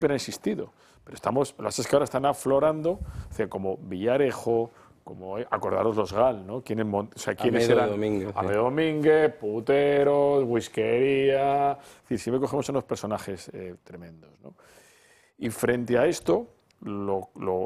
siempre han existido. Pero estamos, lo que pasa es que ahora están aflorando, o sea, como Villarejo, como acordaros los GAL, ¿no? O sea, ¿quiénes Amedo eran? Domínguez, sí. Amedo Domínguez, Puteros, Whiskería. Es decir, siempre cogemos unos personajes tremendos, ¿no? Y frente a esto,